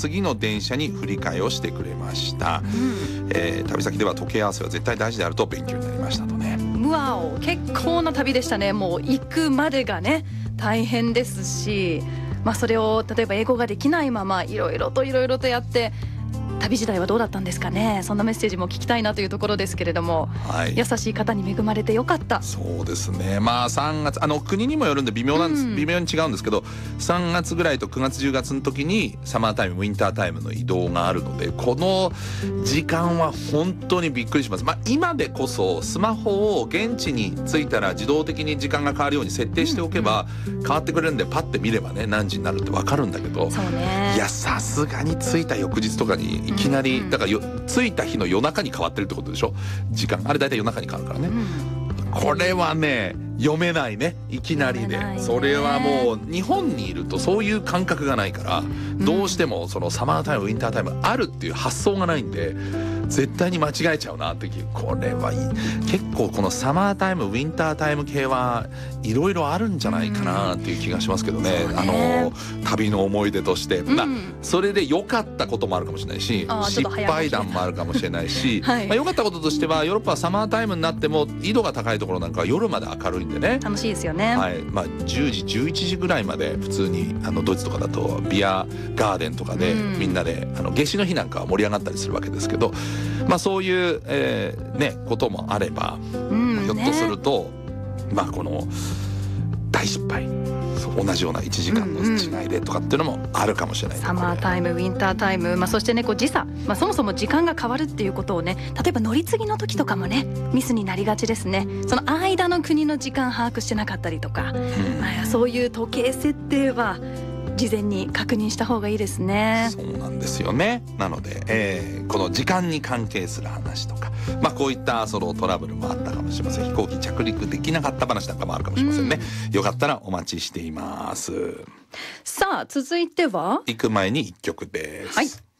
次の電車に振り替えをしてくれました、旅先では時計合わせは絶対大事であると勉強になりましたとね。 わお、結構な旅でしたね。もう行くまでがね大変ですし、それを例えば英語ができないままいろいろとやって旅時代はどうだったんですかね。そんなメッセージも聞きたいなというところですけれども、優しい方に恵まれてよかった。 そうですね。3月国にもよるんで微妙に違うんですけど、3月ぐらいと9月10月の時にサマータイムウィンタータイムの移動があるので、この時間は本当にびっくりします。今でこそスマホを現地に着いたら自動的に時間が変わるように設定しておけば変わってくれるんで、パッて見ればね何時になるって分かるんだけど、 そうね、 いやさすがに着いた翌日とかにいきなり、だから着いた日の夜中に変わってるってことでしょ。時間あれだいたい夜中に変わるからね、これはね読めないね、いきなりで、それはもう日本にいるとそういう感覚がないから、どうしてもそのサマータイムウィンタータイムあるっていう発想がないんで絶対に間違えちゃうなっていう。これはいい、結構このサマータイムウィンタータイム系はいろいろあるんじゃないかなっていう気がしますけどね、旅の思い出として、それで良かったこともあるかもしれないし、失敗談もあるかもしれないし、良かったこととしてはヨーロッパはサマータイムになっても緯度が高いところなんかは夜まで明るいんでね、 楽しいですよね。 10時11時ぐらいまで普通にドイツとかだとビアガーデンとかでみんなで夏至の日なんかは盛り上がったりするわけですけど、そういう、こともあれば、ひょっとすると、この大失敗、同じような1時間の違いでとかっていうのもあるかもしれない、 サマータイムウィンタータイム、そしてね時差、そもそも時間が変わるっていうことをね、例えば乗り継ぎの時とかもねミスになりがちですね。その間の国の時間把握してなかったりとか、そういう時計設定は事前に確認した方がいいですね。 そうなんですよね。なので、この時間に関係する話とか、こういったそのトラブルもあったかもしれません。飛行機着陸できなかった話なんかもあるかもしれませんね、よかったらお待ちしています。 さあ続いては行く前に1曲です。